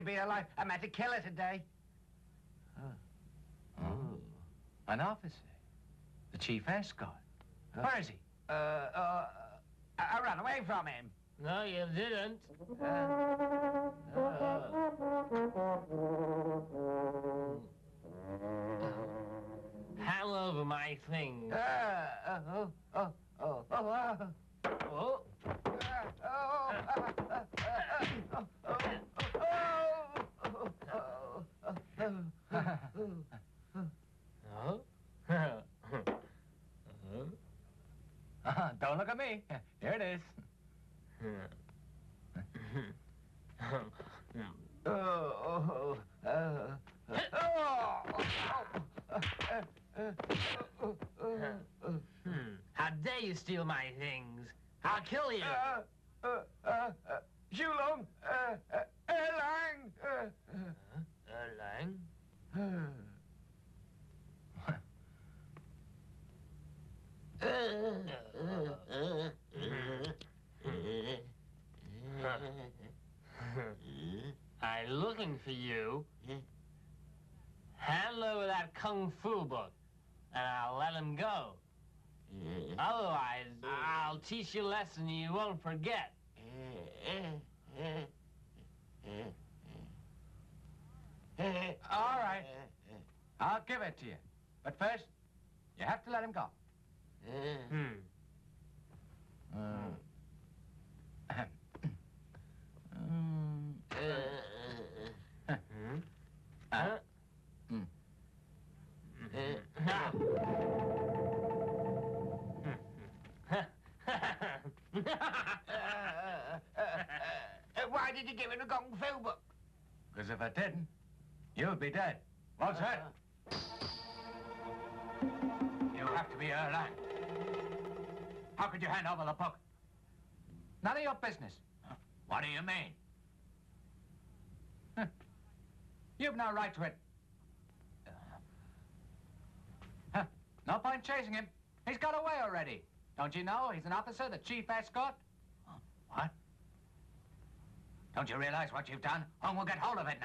Be alive. I'm at to kill her today. Oh. An officer. The chief escort. Where is he? I ran away from him. No, you didn't. Hand over my things. Don't look at me. Here it is. How dare you steal my things? I'll kill you. Xu Lang, Lang? I'm looking for you. Hand over that kung fu book, and I'll let him go. Otherwise, I'll teach you a lesson you won't forget. All right. I'll give it to you. But first, you have to let him go. Why did you give him the kung fu book? Because if I didn't, you'd be dead. What's that? You have to be Erlang. How could you hand over the book? None of your business. What do you mean? You've no right to it. No point chasing him. He's got away already. Don't you know he's an officer, the chief escort? What? Don't you realize what you've done? Hong will get hold of it now.